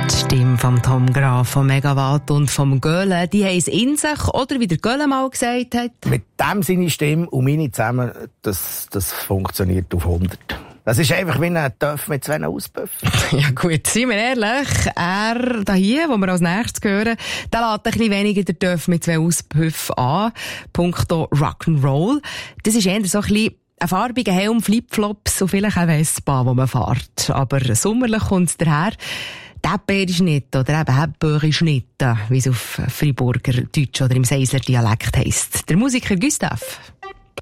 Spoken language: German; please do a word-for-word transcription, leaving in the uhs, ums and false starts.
Die Stimme von Tom Graf, von Megawatt und vom Göhle, die haben es in sich, oder wie der Göhle mal gesagt hat. Mit dem seine Stimme und meine zusammen, das, das funktioniert auf hundert. Das ist einfach wie ein Töff mit zwei Auspuffen. Ja gut, seien wir ehrlich, er da hier, wo wir als nächstes hören, der lädt ein bisschen weniger den Töff mit zwei Auspuffen an, punkto Rock'n'Roll. Das ist eher so ein bisschen ein farbiger Helm, Flipflops und vielleicht ein Vespa, wo man fährt. Aber sommerlich kommt es daher. Täpperschnitt oder eben Häppböchischnitt, wie es auf Friburger Deutsch oder im Seisler Dialekt heisst. Der Musiker Gustav.